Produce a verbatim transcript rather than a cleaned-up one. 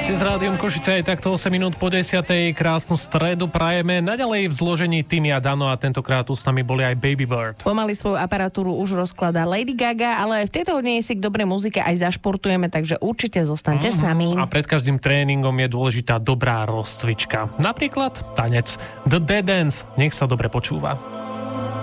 Ste s Rádiom Košice aj takto osem minút po desiatej. Krásnu stredu prajeme. Naďalej v zložení Timmy a Dano a tentokrát tu s nami boli aj Baby Bird. Pomaly svoju aparatúru už rozkladá Lady Gaga, ale aj v tejto hodine si k dobrej muzike aj zašportujeme, takže určite zostaňte mm-hmm. s nami. A pred každým tréningom je dôležitá dobrá rozcvička. Napríklad tanec. The Dead Dance. Nech sa dobre počúva.